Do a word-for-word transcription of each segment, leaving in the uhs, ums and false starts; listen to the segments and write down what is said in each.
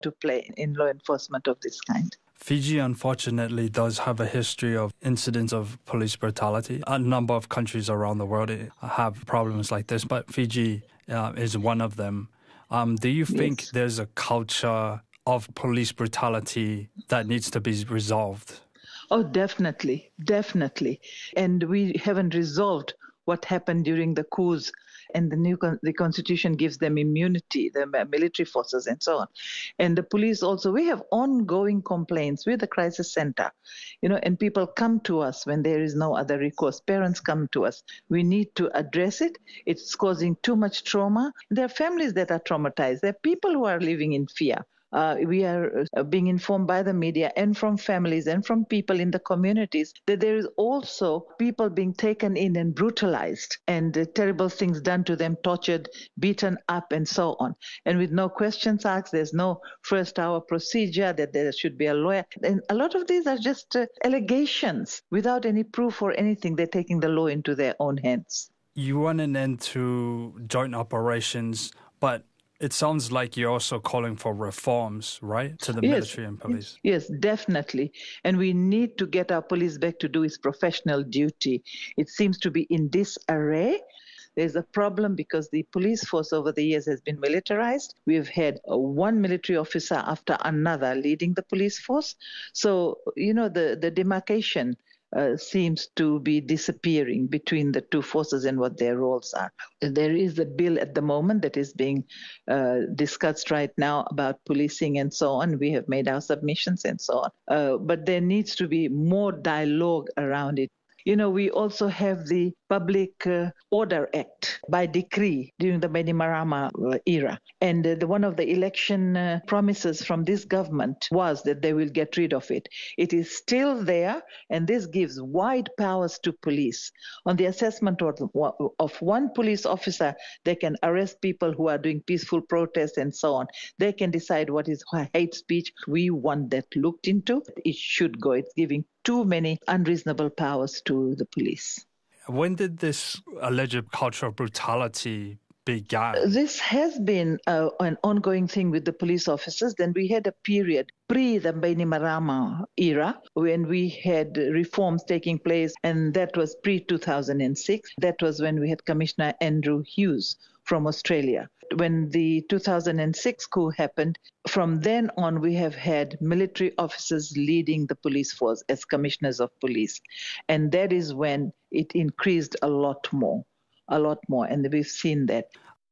to play in law enforcement of this kind. Fiji, unfortunately, does have a history of incidents of police brutality. A number of countries around the world have problems like this, but Fiji uh, is one of them. Um, do you think Yes. there's a culture of police brutality that needs to be resolved? Oh, definitely, definitely. And we haven't resolved what happened during the coups. And the new con- the constitution gives them immunity, the military forces and so on. And the police also, we have ongoing complaints with the crisis center, you know, and people come to us when there is no other recourse. Parents come to us. We need to address it. It's causing too much trauma. There are families that are traumatized. There are people who are living in fear. Uh, we are uh, being informed by the media and from families and from people in the communities that there is also people being taken in and brutalized and uh, terrible things done to them, tortured, beaten up and so on. And with no questions asked, there's no first hour procedure, that there should be a lawyer. And a lot of these are just uh, allegations without any proof or anything. They're taking the law into their own hands. You want an end to joint operations, but it sounds like you're also calling for reforms, right, to the Yes, military and police? Yes, definitely. And we need to get our police back to do its professional duty. It seems to be in disarray. There's a problem because the police force over the years has been militarized. We've had uh, one military officer after another leading the police force. So, you know, the, the demarcation Uh, seems to be disappearing between the two forces and what their roles are. There is a bill at the moment that is being uh, discussed right now about policing and so on. We have made our submissions and so on. Uh, but there needs to be more dialogue around it. You know, we also have the Public uh, Order Act by decree during the Bainimarama uh, era. And uh, the, one of the election uh, promises from this government was that they will get rid of it. It is still there, and this gives wide powers to police. On the assessment of, of one police officer, they can arrest people who are doing peaceful protests and so on. They can decide what is hate speech. We want that looked into. It should go. It's giving too many unreasonable powers to the police. When did this alleged culture of brutality begin? This has been uh, an ongoing thing with the police officers. Then we had a period pre the Bainimarama era when we had reforms taking place, and that was pre two thousand six. That was when we had Commissioner Andrew Hughes from Australia. When the two thousand six coup happened, from then on we have had military officers leading the police force as commissioners of police. And that is when it increased a lot more, a lot more. And we've seen that.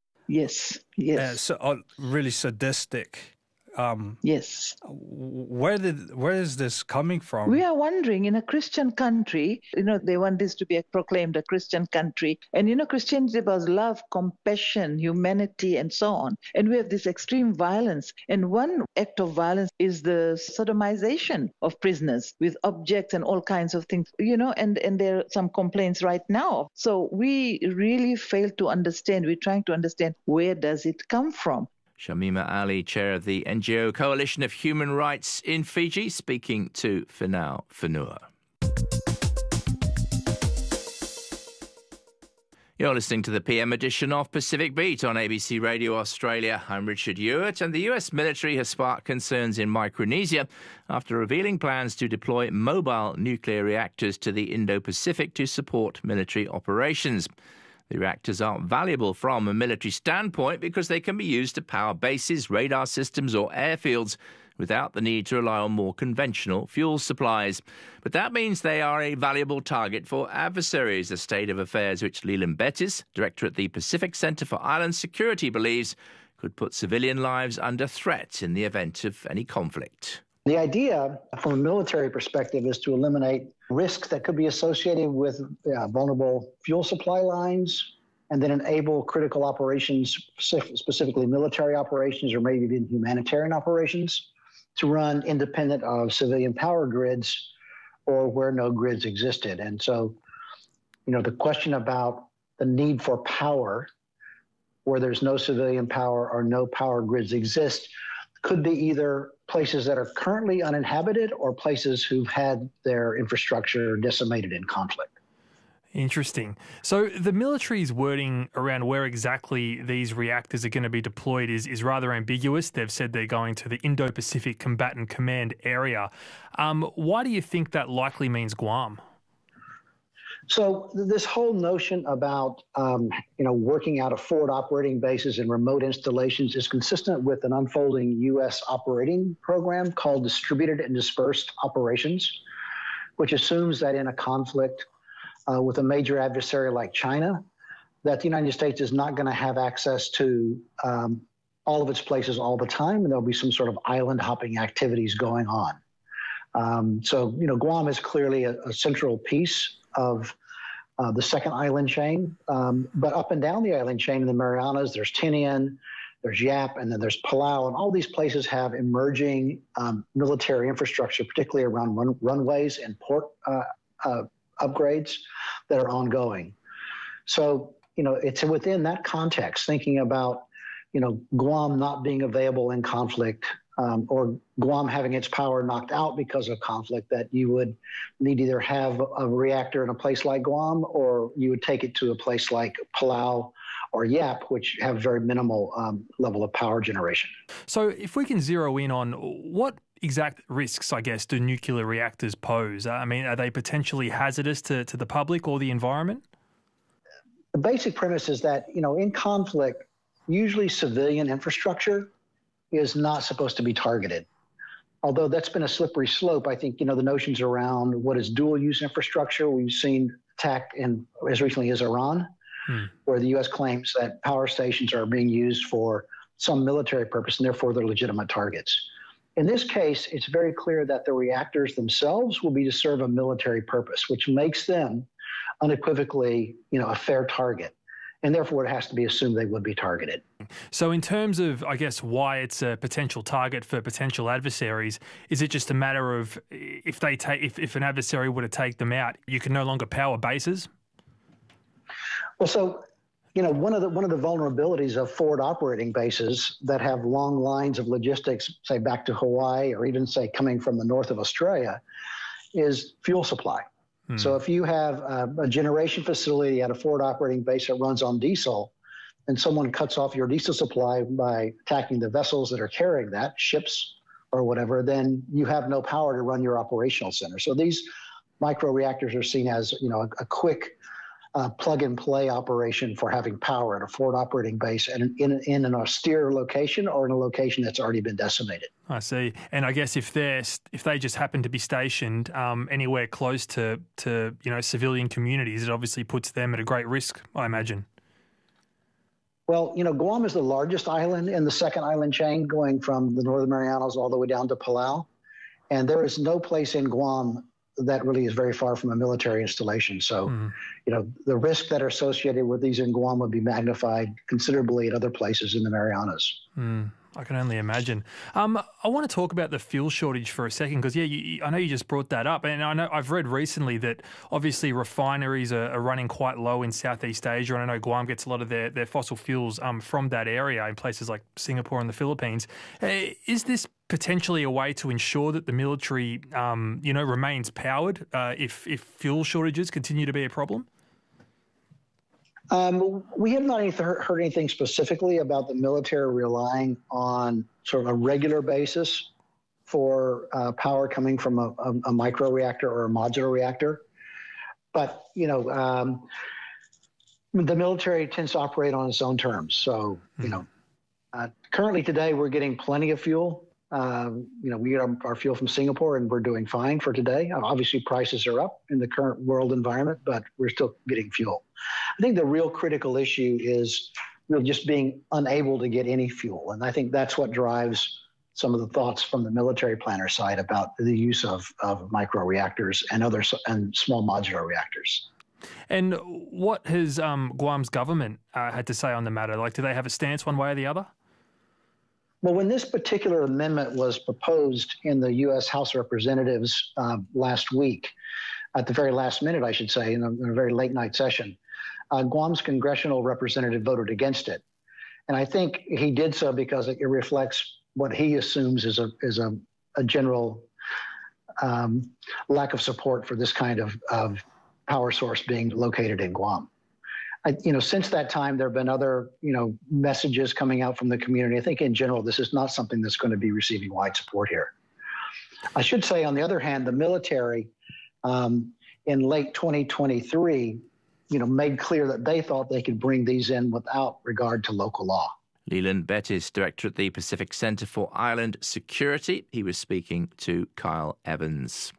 Yes, yes. Uh, so uh, really sadistic. Um, yes. Where did where is this coming from? We are wondering, in a Christian country, you know, they want this to be a, proclaimed a Christian country. And, you know, Christianity was love, compassion, humanity, and so on. And we have this extreme violence. And one act of violence is the sodomization of prisoners with objects and all kinds of things, you know, and, and there are some complaints right now. So we really fail to understand. We're trying to understand, where does it come from? Shamima Ali, chair of the N G O Coalition of Human Rights in Fiji, speaking to Finau Fanua. You're listening to the P M edition of Pacific Beat on A B C Radio Australia. I'm Richard Hewitt, and the U S military has sparked concerns in Micronesia after revealing plans to deploy mobile nuclear reactors to the Indo-Pacific to support military operations. The reactors are valuable from a military standpoint because they can be used to power bases, radar systems or airfields without the need to rely on more conventional fuel supplies. But that means they are a valuable target for adversaries, a state of affairs which Leland Bettis, director at the Pacific Centre for Island Security, believes could put civilian lives under threat in the event of any conflict. The idea from a military perspective is to eliminate risks that could be associated with uh, vulnerable fuel supply lines, and then enable critical operations, specifically military operations or maybe even humanitarian operations, to run independent of civilian power grids or where no grids existed. And so, you know, the question about the need for power where there's no civilian power or no power grids exist could be either places that are currently uninhabited or places who've had their infrastructure decimated in conflict. Interesting. So the military's wording around where exactly these reactors are going to be deployed is, is rather ambiguous. They've said they're going to the Indo-Pacific Combatant Command area. Um, why do you think that likely means Guam? So this whole notion about, um, you know, working out of forward operating bases and remote installations is consistent with an unfolding U S operating program called Distributed and Dispersed Operations, which assumes that in a conflict uh, with a major adversary like China, that the United States is not going to have access to um, all of its places all the time, and there'll be some sort of island hopping activities going on. Um, so, you know, Guam is clearly a, a central piece of uh, the second island chain. Um, but up and down the island chain in the Marianas, there's Tinian, there's Yap, and then there's Palau. And all these places have emerging um, military infrastructure, particularly around run, runways and port uh, uh, upgrades that are ongoing. So, you know, it's within that context, thinking about, you know, Guam not being available in conflict, Um, or Guam having its power knocked out because of conflict, that you would need either have a reactor in a place like Guam, or you would take it to a place like Palau or Yap, which have very minimal um, level of power generation. So if we can zero in on what exact risks, I guess, do nuclear reactors pose? I mean, are they potentially hazardous to, to the public or the environment? The basic premise is that, you know, in conflict, usually civilian infrastructure is not supposed to be targeted. Although that's been a slippery slope, I think, you know, the notions around what is dual use infrastructure, we've seen attack in as recently as Iran, hmm. where the U S claims that power stations are being used for some military purpose and therefore they're legitimate targets. In this case, it's very clear that the reactors themselves will be to serve a military purpose, which makes them unequivocally, you know, a fair target. And therefore, it has to be assumed they would be targeted. So in terms of, I guess, why it's a potential target for potential adversaries, is it just a matter of if they take, if, if an adversary were to take them out, you can no longer power bases? Well, so, you know, one of the one of the vulnerabilities of forward operating bases that have long lines of logistics, say back to Hawaii, or even say coming from the north of Australia, is fuel supply. So if you have a, a generation facility at a forward operating base that runs on diesel, and someone cuts off your diesel supply by attacking the vessels that are carrying that, ships or whatever, then you have no power to run your operational center. So these micro reactors are seen as, you know, a, a quick uh, plug and play operation for having power at a forward operating base and in, in an austere location or in a location that's already been decimated. I see. And I guess if they're if they just happen to be stationed um, anywhere close to to you know civilian communities, it obviously puts them at a great risk, I imagine. Well, you know, Guam is the largest island in the second island chain, going from the Northern Marianas all the way down to Palau, and there is no place in Guam that really is very far from a military installation. So, mm. you know, the risks that are associated with these in Guam would be magnified considerably at other places in the Marianas. Mm. I can only imagine. Um, I want to talk about the fuel shortage for a second because, yeah, you, I know you just brought that up. And I know I've read recently that obviously refineries are, are running quite low in Southeast Asia. And I know Guam gets a lot of their, their fossil fuels um, from that area in places like Singapore and the Philippines. Uh, is this potentially a way to ensure that the military, um, you know, remains powered uh, if, if fuel shortages continue to be a problem? Um, we have not heard anything specifically about the military relying on sort of a regular basis for uh, power coming from a, a, a micro reactor or a modular reactor. But, you know, um, the military tends to operate on its own terms. So, you know, uh, currently today we're getting plenty of fuel. Um, you know, we get our, our fuel from Singapore and we're doing fine for today. Obviously, prices are up in the current world environment, but we're still getting fuel. I think the real critical issue is really just being unable to get any fuel. And I think that's what drives some of the thoughts from the military planner side about the use of, of micro reactors and other and small modular reactors. And what has um, Guam's government uh, had to say on the matter? Like, do they have a stance one way or the other? Well, when this particular amendment was proposed in the U S House of Representatives uh, last week, at the very last minute, I should say, in a, in a very late night session, uh, Guam's congressional representative voted against it. And I think he did so because it, it reflects what he assumes is a, is a, a general um, lack of support for this kind of, of power source being located in Guam. I, you know, since that time, there have been other, you know, messages coming out from the community. I think in general, this is not something that's going to be receiving wide support here. I should say, on the other hand, the military um, in late twenty twenty-three, you know, made clear that they thought they could bring these in without regard to local law. Leland Bettis, director at the Pacific Centre for Island Security. He was speaking to Kyle Evans.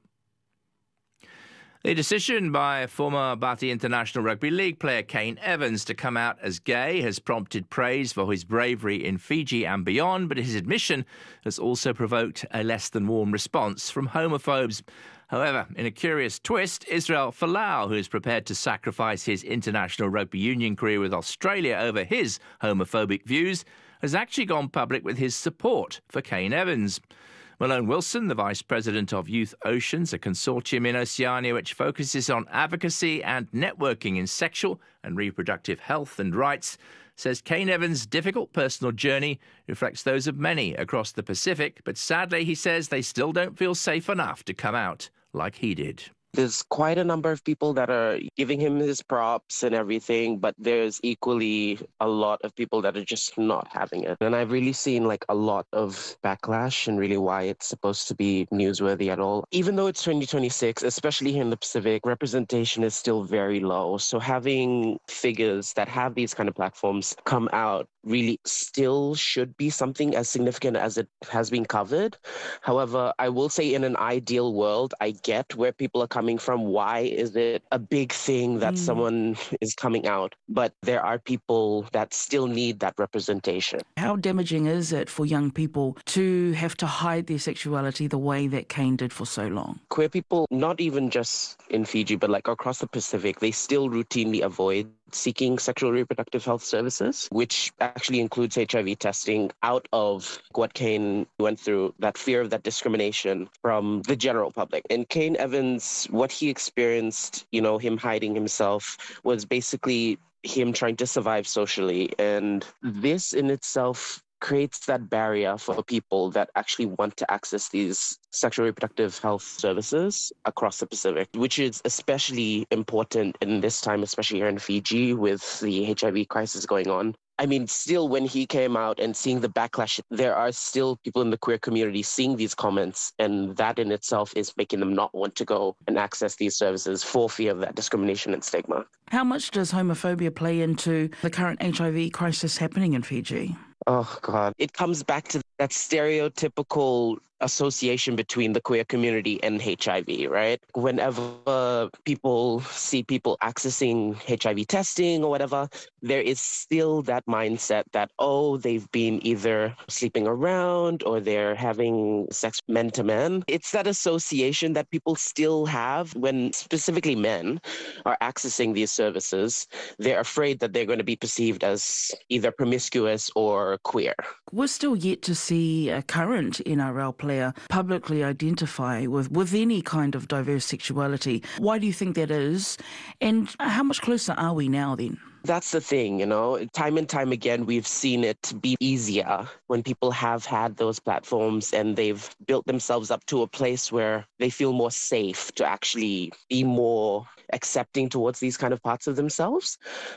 The decision by former Bati International Rugby League player Kane Evans to come out as gay has prompted praise for his bravery in Fiji and beyond, but his admission has also provoked a less than warm response from homophobes. However, in a curious twist, Israel Folau, who is prepared to sacrifice his international rugby union career with Australia over his homophobic views, has actually gone public with his support for Kane Evans. Malone Wilson, the Vice President of Youth Oceans, a consortium in Oceania which focuses on advocacy and networking in sexual and reproductive health and rights, says Kane Evans' difficult personal journey reflects those of many across the Pacific, but sadly, he says, they still don't feel safe enough to come out like he did. There's quite a number of people that are giving him his props and everything, but there's equally a lot of people that are just not having it. And I've really seen like a lot of backlash and really why it's supposed to be newsworthy at all. Even though it's twenty twenty-six, especially here in the Pacific, representation is still very low. So having figures that have these kind of platforms come out really still should be something as significant as it has been covered. However, I will say in an ideal world, I get where people are coming from. Why is it a big thing that mm. someone is coming out? But there are people that still need that representation. How damaging is it for young people to have to hide their sexuality the way that Kane did for so long? Queer people, not even just in Fiji, but like across the Pacific, they still routinely avoid seeking sexual reproductive health services, which actually includes H I V testing, out of what Kane went through, that fear of that discrimination from the general public. And Kane Evans, what he experienced, you know, him hiding himself, was basically him trying to survive socially. And this in itself creates that barrier for people that actually want to access these sexual reproductive health services across the Pacific, which is especially important in this time, especially here in Fiji with the H I V crisis going on. I mean, still when he came out and seeing the backlash, there are still people in the queer community seeing these comments, and that in itself is making them not want to go and access these services for fear of that discrimination and stigma. How much does homophobia play into the current H I V crisis happening in Fiji? Oh, God. It comes back to that stereotypical association between the queer community and H I V, right? Whenever people see people accessing H I V testing or whatever, there is still that mindset that, oh, they've been either sleeping around or they're having sex men to men. It's that association that people still have when specifically men are accessing these services. They're afraid that they're going to be perceived as either promiscuous or queer. We're still yet to see a current N R L player publicly identify with, with any kind of diverse sexuality. Why do you think that is? And how much closer are we now then? That's the thing, you know, time and time again, we've seen it be easier when people have had those platforms and they've built themselves up to a place where they feel more safe to actually be more accepting towards these kind of parts of themselves.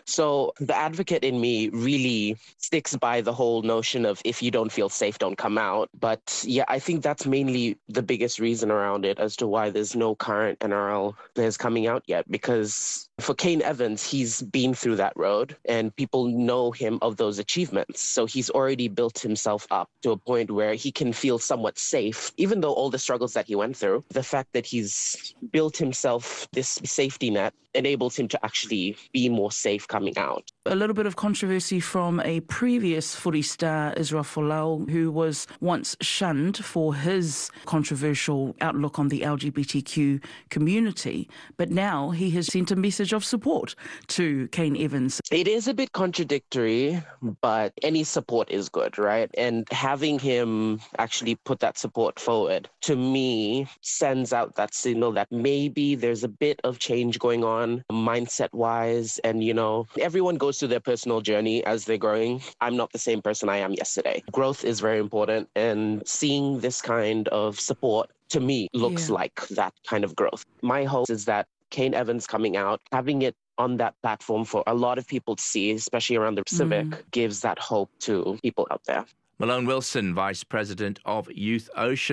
So the advocate in me really sticks by the whole notion of if you don't feel safe, don't come out. But yeah, I think that's mainly the biggest reason around it as to why there's no current N R L players coming out yet, because for Kane Evans, he's been through that road and people know him of those achievements. So he's already built himself up to a point where he can feel somewhat safe, even though all the struggles that he went through. The fact that he's built himself this safety net enables him to actually be more safe coming out. A little bit of controversy from a previous footy star, Israel Folau, who was once shunned for his controversial outlook on the L G B T Q community, but now he has sent a message of support to Kane Evans. It is a bit contradictory, but any support is good, right? And having him actually put that support forward, to me, sends out that signal that maybe there's a bit of change going on mindset-wise. And, you know, everyone goes through their personal journey as they're growing. I'm not the same person I am yesterday. Growth is very important, and seeing this kind of support, to me, looks yeah. like that kind of growth. My hope is that Kane Evans coming out, having it on that platform for a lot of people to see, especially around the Pacific, mm. gives that hope to people out there. Malone Wilson, Vice President of Youth Ocean.